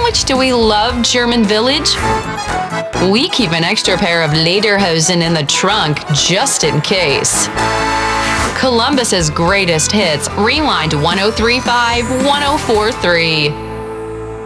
much do we love German Village? We keep an extra pair of lederhosen in the trunk just in case. Columbus's greatest hits. Rewind 1035 1043.